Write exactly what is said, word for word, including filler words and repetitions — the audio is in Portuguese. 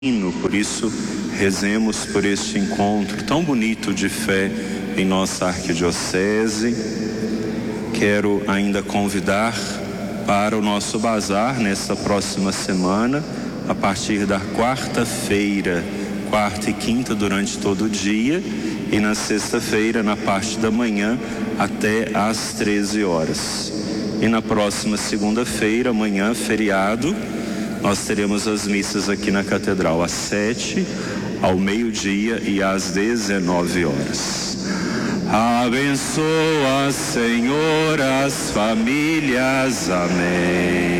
Por isso, rezemos por este encontro tão bonito de fé em nossa arquidiocese. Quero ainda convidar para o nosso bazar nesta próxima semana, a partir da quarta-feira, quarta e quinta durante todo o dia, e na sexta-feira, na parte da manhã, até às treze horas. E na próxima segunda-feira, amanhã, feriado, nós teremos as missas aqui na Catedral às sete, ao meio-dia e às dezenove horas. Abençoa, Senhor, as famílias. Amém.